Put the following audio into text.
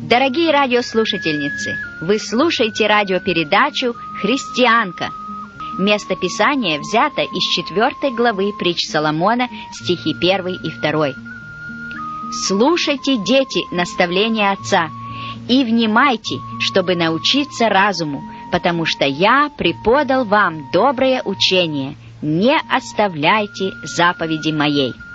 Дорогие радиослушательницы, вы слушаете радиопередачу «Христианка». Место Писания взято из 4 главы притч Соломона, стихи 1 и 2. «Слушайте, дети, наставления отца, и внимайте, чтобы научиться разуму, потому что я преподал вам доброе учение, не оставляйте заповеди моей».